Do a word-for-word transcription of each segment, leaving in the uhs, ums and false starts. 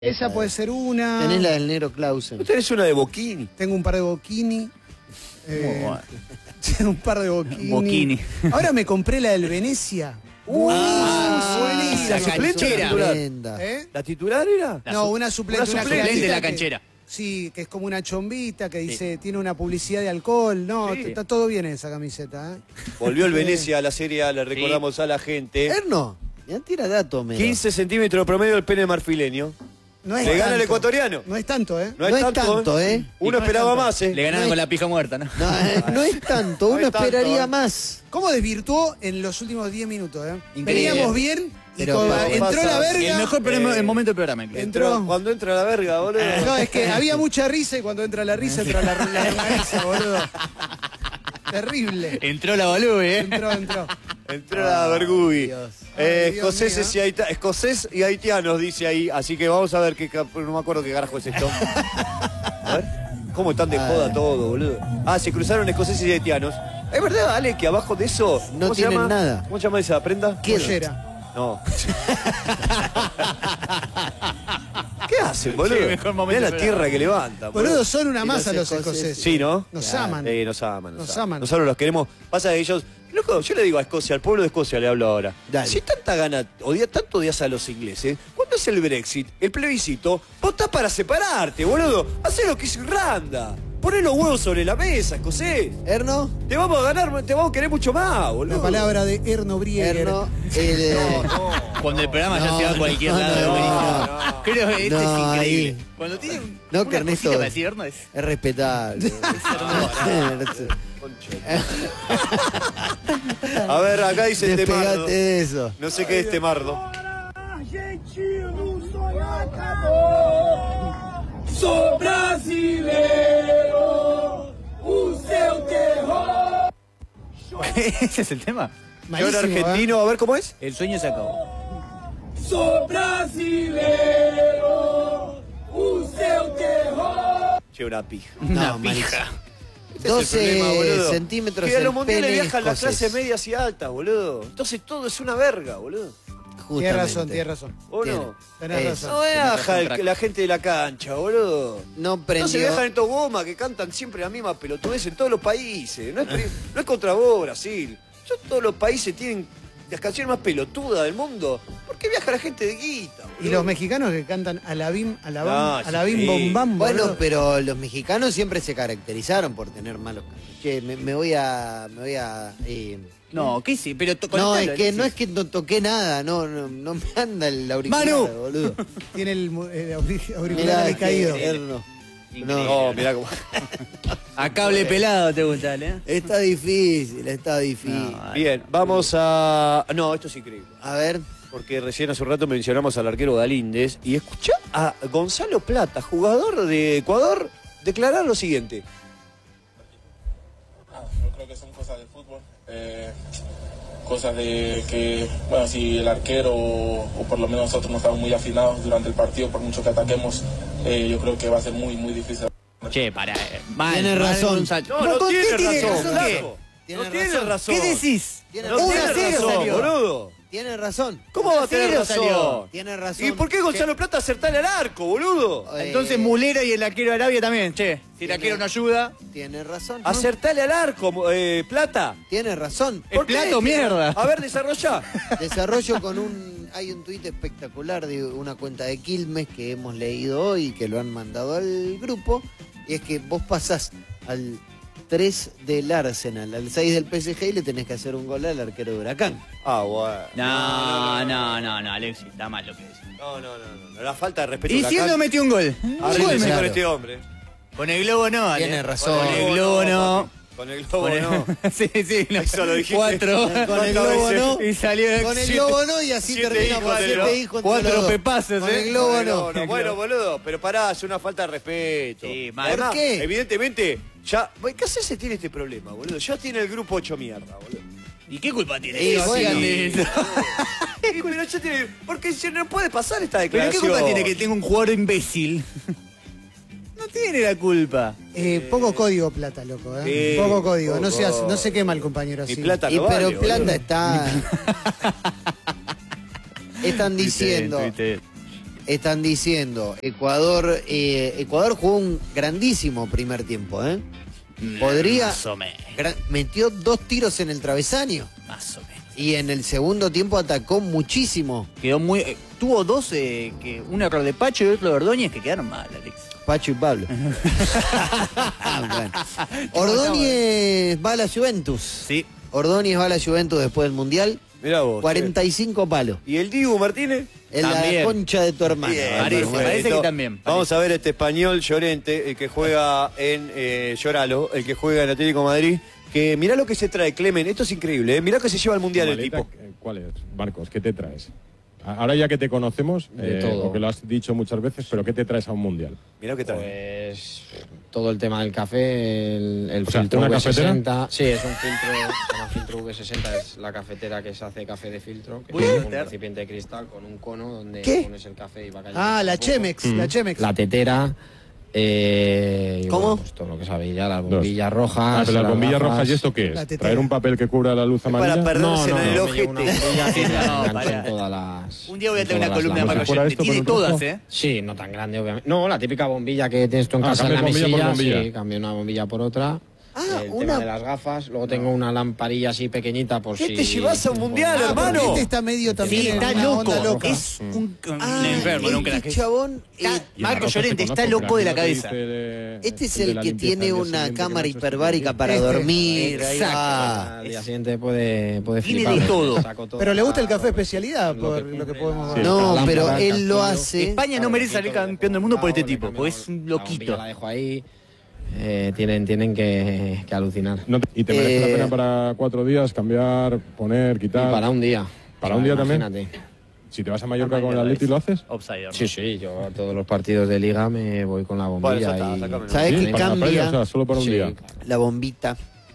Esa puede ser una. Tenés la del negro Clausen. ¿No tenés una de Bocchini? Tengo un par de Bocchini. Eh, tengo un par de Bocchini. Bocchini. Ahora me compré la del Venecia. Uy, Ah, buenísima. la ¿La suplente o la canchera. titular? ¿Eh? ¿La titular era? La No, su- una suplente. una Una suplente clarita de la que- canchera. Sí, que es como una chombita que dice, tiene una publicidad de alcohol. No, Sí. está todo bien esa camiseta. ¿eh? Volvió el Venecia a la Serie A, le recordamos a la gente. Erno, ya tira datos, menos. quince centímetros promedio el pene marfileño. No es Le gana tanto. el ecuatoriano. No es tanto, ¿eh? No, No es es tanto, tanto, ¿eh? Uno No es esperaba tanto. más, ¿eh? Le ganaron No con es- la pija muerta, ¿no? No, eh, no es tanto, No uno es tanto, esperaría ¿eh? más. ¿Cómo desvirtuó en los últimos diez minutos, eh? Increíble. Veníamos bien y Pero con- pasa- entró la verga. El mejor programa- el momento del programa, incluso. Entró. Entró, cuando entra la verga, boludo. No, es que había mucha risa y cuando entra la risa entra la, la longaniza, boludo. Terrible. Entró la Balú, ¿eh? Entró, entró. Entró la Vergubi. Dios. Eh, Ay, Dios escoceses, y mío. haita- escocés y haitianos, dice ahí. Así que vamos a ver qué. cap- No me acuerdo qué carajo es esto. A ver. ¿Cómo están de joda todo, boludo? Ah, se cruzaron escoceses y haitianos. ¿Es verdad, Ale, que abajo de eso. No ¿cómo se tienen llama? nada. ¿Cómo se llama esa prenda? ¿Qué? Pollera. No. ¿Qué hacen, boludo? Sí, mejor momento Mirá la del tierra que levantan. Boludo, son una Y masa los los escoceses. escoceses. Sí, ¿no? Nos Claro. aman. Eh, nos aman, nos, Nos aman. aman. Nosotros los queremos. Pasa que ellos. Loco, yo le digo a Escocia, al pueblo de Escocia le hablo ahora. Dale. Si tanta gana, odia, tanto odias a los ingleses, ¿cuándo es el Brexit? El plebiscito, votá para separarte, boludo. Hacé lo que hizo Irlanda. Poné los huevos sobre la mesa, escocés. Erno, Te vamos a ganar, te vamos a querer mucho más, boludo. La palabra de Erno Brieger. Erno, el, eh, Cuando el programa ya No, se va a cualquier no, lado. no, buenísimo. no. Creo que este No, es increíble. ahí. Cuando tiene No, una que Ernesto- cosita para decir, ¿no? Es... es respetable. A ver, acá dice este Despegate mardo. de eso. No sé qué es este mardo. Argentino, o sonho acabou. Sou brasileiro, o seu terror. Ese es el tema. Yo Malísimo, era argentino, a ver cómo es. El sueño se acabó. Sou brasileiro, o seu terror. Che, una pija. Una No, pija. Este es el doce problema, boludo. centímetros Que a el los mundiales pene viajan las escocés. clases medias y altas, boludo. Entonces todo es una verga, boludo. Tienes razón, Justamente. tienes razón. ¿O Tiene. no? Tenés Es- razón. No viaja razón, el- crack. la gente de la cancha, boludo. No No se prendió. viajan estos gomas que cantan siempre la misma pelotudez en todos los países. No es, pri- no es contra vos, Brasil. Yo, todos los países tienen las canciones más pelotudas del mundo. ¿Por qué viaja la gente de guita, boludo? Y los mexicanos que cantan Alabim, Alabam, No, sí, Alabim, sí. Bombam, Bueno, boludo. pero los mexicanos siempre se caracterizaron por tener malos cantos. Che, me, me voy a... Me voy a eh, No, ¿qué sí? Pero to- no, conectalo, es que no es Alexis. que no toqué nada, no, no, no me anda el auricular, Manu. boludo. Tiene el, mu- el auri- auricular Mirá, ahí caído. que- Erno. Increíble. No, mirá cómo. A cable pelado te gusta, ¿eh? Está difícil, está difícil. No, Bien, vamos a. No, esto es increíble. A ver, Porque recién hace un rato mencionamos al arquero Galíndez. Y escuchá a Gonzalo Plata, jugador de Ecuador, declarar lo siguiente. Ah, yo creo que son cosas del fútbol, eh, cosas de que, bueno, si el arquero o, o por lo menos nosotros no estamos muy afinados durante el partido, por mucho que ataquemos, eh, yo creo que va a ser muy, muy difícil. Che, para. eh, Mal, Tiene mal, razón. Gonzalo. No, no, ¿con tiene qué tiene razón, razón? flaco. Tiene No tiene razón. razón. ¿Qué decís? Tiene No razón. tiene uno a cero razón, salió. boludo. tiene razón. ¿Cómo va a tener cero razón? salió. Tiene razón. ¿Y por qué Gonzalo Plata acertarle al arco, boludo? Eh, Entonces Mulera y el arquero de Arabia también, che. Si el Tiene- arquero no ayuda. Tiene razón. Acertarle al arco, eh, Plata. Tiene razón. ¿El plato, mierda? A ver, desarrolla. Desarrollo con un... Hay un tuit espectacular de una cuenta de Quilmes que hemos leído hoy y que lo han mandado al grupo. Y es que vos pasás al tres del Arsenal, al seis del P S G y le tenés que hacer un gol al arquero de Huracán. Ah, bueno. No, no, no, no, Alexis, está mal lo que decís. No, no, no, no, no. La falta de respeto. Y si él no metió un gol. Arréglese Claro. con este hombre. Con el globo no, Ale. Tiene razón. Con el globo no. Con el globo Con el- no. sí, sí, no. Eso lo dijiste. Cuatro. Con el globo no. Y salió Con el siete- globo no y así siete termina hijos por de- siete hijos entre Cuatro los dos. pepazos, Con ¿eh? el globo Con el no. globo Bueno, boludo, pero pará, es una falta de respeto. Sí, mal. Además, ¿Por qué? Evidentemente, ya. ¿Qué hace se tiene este problema, boludo? Ya tiene el grupo hecho mierda, boludo. ¿Y qué culpa tiene? Sí, No bueno. sigan de eso. Y, pero ya tiene. Porque si no puede pasar esta ¿Pero qué declaración. culpa tiene que tenga un jugador imbécil? No tiene la culpa. Eh, poco código plata, loco, ¿eh? Sí, poco código. No, poco. se hace- no se quema el compañero Mi así. plata Y no pero vale, Plata boludo. está... Están diciendo... Twitter, Twitter. están diciendo, Ecuador, eh, Ecuador jugó un grandísimo primer tiempo, ¿eh? Podría, Más o menos. gran- metió dos tiros en el travesaño Más o menos. y en el segundo tiempo atacó muchísimo. Quedó muy. eh, tuvo dos, eh, que un error de Pacho y otro de Ordóñez que quedaron mal, Alex. Pacho y Pablo. Ah, bueno. Ordóñez va a la Juventus. Sí. Ordóñez va a la Juventus después del Mundial. Mirá vos. cuarenta y cinco palos. ¿Y el Dibu Martínez? En la También. concha de tu hermano. Bien, parece, perfecto. parece que también, parece. Vamos a ver este español Llorente, el que juega en eh, Lloralo, el que juega en Atlético de Madrid. Que mirá lo que se trae, Clemen. Esto es increíble, ¿eh? Mirá que se lleva al Mundial el Maleta, tipo. eh, ¿Cuál es, Marcos? ¿Qué te traes? A- Ahora ya que te conocemos, De eh, todo. porque lo has dicho muchas veces, pero ¿qué te traes a un mundial? Mirá que trae. Pues todo el tema del café, el, el O sea, filtro ¿una V cafetera? sesenta. Sí, es un filtro, se llama filtro V sesenta, es la cafetera que se hace café de filtro, que Voy a es un meter. recipiente de cristal con un cono donde ¿Qué? pones el café y va cayendo. Ah, la poco a poco. Chemex, la Chemex. La tetera. Eh, y ¿Cómo? bueno, pues todo lo que sabéis ya, las bombillas rojas. Ah, pero las bombillas gafas. rojas, ¿y esto qué La es? tetera. ¿Traer un papel que cubra la luz para amarilla? perder- No, no, en el no, me ojete. llevo una bombilla que No, engancha para. en todas las. Un día voy a en tener una todas columna de las Marco lámparas. fuera Llorente. esto Tiene por un todas, trozo. ¿eh? Sí, no tan grande, obviamente. No, la típica bombilla que tienes tú en Ah, casa en la cambias bombilla por mesilla. bombilla. Sí, cambio una bombilla por otra. Ah, el una- tema de las gafas. Luego tengo una lamparilla así pequeñita por ¿Qué si... te llevas a un mundial, Ah, hermano? porque este está medio también Sí, en está una loco. onda loca. Es un, un Ah, enfermo, no un este crack. chabón, eh, Está- Y una Marco roja Llorente te está conozco, loco de la pero cabeza. dice de- este es de el la que limpieza tiene al día una siguiente que cámara me ha hecho hiperbárica este para Este. dormir. Ahí Exacto. va. Al día siguiente puede, puede Tiene flipar. de todo. Saco todo. Pero le gusta el café especialidad, Lo por que lo que cumple podemos la- ver. No, la pero lámpara, el él lo castillo. hace. España no merece salir campeón del mundo por este tipo, porque es un La bombilla loquito. la dejo ahí. Eh, tienen, tienen que, que alucinar. No te- y te merece Eh, la pena para cuatro días cambiar, poner, Y quitar. para un día. ¿Para un día también? Imagínate. Si te vas a Mallorca Ah, con el mañana Atleti, es. ¿lo haces? Offside, ¿no? Sí, sí, yo a todos los partidos de liga me voy con la Bueno, bombilla. ya está, y... sácamelo. ¿Sabes Sí, qué para la playa, cambia? o sea, solo para un Sí, día. claro. La bombita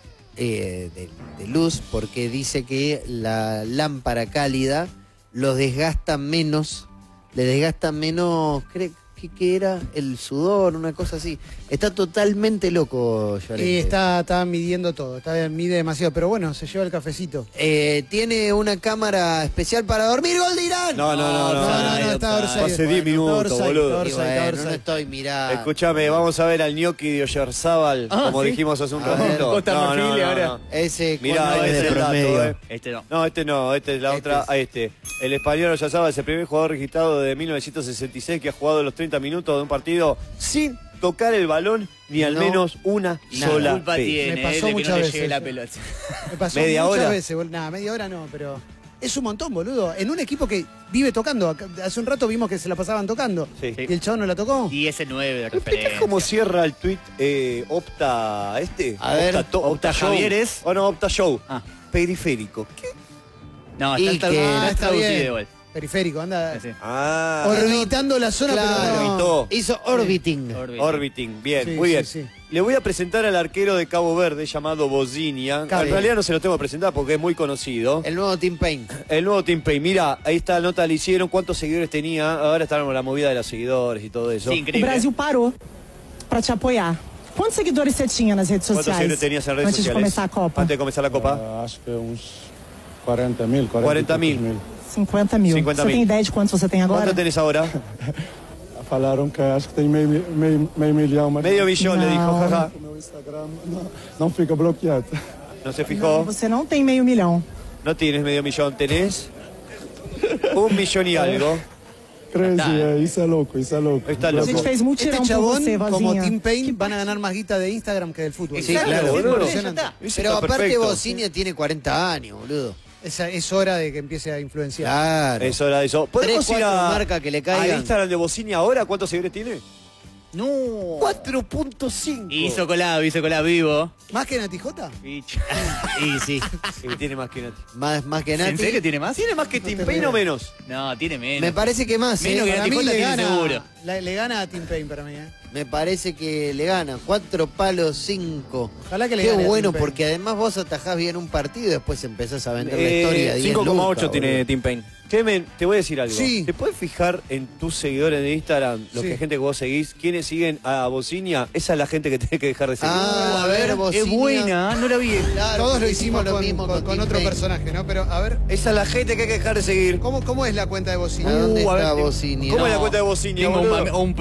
eh, de, de luz porque dice que la lámpara cálida los desgasta menos, le desgasta menos, creo que, que era el sudor, una cosa así. Está totalmente loco, Llorente. Y está, está midiendo todo, está, mide demasiado, pero bueno, se lleva el cafecito. Eh, tiene una cámara especial para dormir, gol de Irán. No, no, no, no. no, no, está Orsay. Hace diez minutos, Orsay, boludo. Orsay, Y bueno, está no Orsay. estoy mirando. Escúchame, vamos a ver al gnocchi de Oyarzábal, Ah, como ¿sí? dijimos hace un A ver. ratito. Costa No, Marfil no, y no, ahora. no. Ese Mirá, cuando este es es de el dato, promedio. eh. Este no. No, este no, este es la Este otra. es- A este. El español Oyarzábal es el primer jugador registrado de mil novecientos sesenta y seis que ha jugado los treinta minutos de un partido sin tocar el balón ni al No. menos una Nada. sola culpa vez. tiene Me él pasó de que no muchas le veces llegue la eso. pelota. Me pasó ¿Media muchas hora? veces, bol- nada, media hora no, pero es un montón, boludo. En un equipo que vive tocando, acá- hace un rato vimos que se la pasaban tocando. Sí. Y el chabón no la tocó. Y es el nueve de ¿Me explicás referencia. cómo cierra el tweet eh, Opta este? A ver. Opta, to- Opta Show. Javieres. Oh, no, Opta Show. Ah. Periférico. ¿Qué? No, Y está, que- está, Ah, está traducido bien. igual. Periférico, anda Sí. Ah. orbitando la zona, Claro. pero no. Orbitó. Hizo orbiting. Orbiting, bien, Sí, muy sí, bien. sí. Le voy a presentar al arquero de Cabo Verde llamado Bozinia. Cabo. En realidad no se lo tengo que presentar porque es muy conocido. El nuevo Team Pain. El nuevo Team Pay. Mira, ahí está la nota, le hicieron cuántos seguidores tenía. Ahora está la movida de los seguidores y todo eso. Sí, O increíble. Brasil parou para te apoiar. ¿Cuántos seguidores você tinha nas redes ¿Cuántos sociais seguidores tenías en redes antes de sociales? começar a Copa? Antes de comenzar la Copa. Ah, acho que uns cuarenta mil, cuarenta mil. cinquenta mil. cinquenta Você mil. tem ideia de quantos você tem agora? ¿Cuánto tenés ahora? Falaram que acho que tem meio, meio, meio milhão, mas Medio millón, le dijo, No. jaja. o meu Instagram não, não fica bloqueado. No se Não, fijó. você não tem meio milhão. No tienes medio millón, tenés un millón y algo. Crazy, Tá. é, isso é louco, isso é louco. Está A loco. gente fez mutirão Este por chabón, você, como vozinha. Team Pain, van a ganar más guita de Instagram que del fútbol. Sí, claro, es boludo. impresionante. Ya está. Eso Pero está aparte perfecto. Bocinia tiene cuarenta años, boludo. Es, es hora de que empiece a influenciar. Claro. Es hora de eso. ¿Podemos Tres, ir a, cuatro marcas que le al caigan. Instagram de Bocinia ahora? ¿Cuántos seguidores tiene? No. cuatro punto cinco. Hizo colado, hizo colado vivo. ¿Más que Natijota? Bitch. Y sí, Sí, tiene más que Nati. más, más que ¿En Nati. serio tiene más? ¿Tiene más que Team Payne o menos? No, tiene menos. Me parece que más, Menos ¿eh? que Para mí Natijota le tiene gana, seguro. la- le gana a Team Pain para mí. ¿eh? Me parece que le gana. Cuatro palos, cinco. Ojalá que le Qué gane a bueno, Team Pain. porque además vos atajás bien un partido y después empezás a vender la Eh, historia. diez cinco coma lucas, ocho tiene boludo. Team Payne. Clemen, te voy a decir algo. Sí. ¿Te puedes fijar en tus seguidores de Instagram, los Sí. que gente que vos seguís, quiénes siguen a Bocinia? Esa es la gente que tenés que dejar de seguir. Ah, a ver, Bocinia. Es buena, no la vi. Claro, Todos lo porque hicimos lo con, mismo con- con Team otro Pain. personaje, ¿no? Pero, a ver, Esa es la gente que hay que dejar de seguir. ¿cómo, cómo es la cuenta de ¿A Bocina? dónde Uh, a está ver, Bocinia? ¿Cómo es la No, cuenta de Bocinia, Tengo un, boludo? mame- un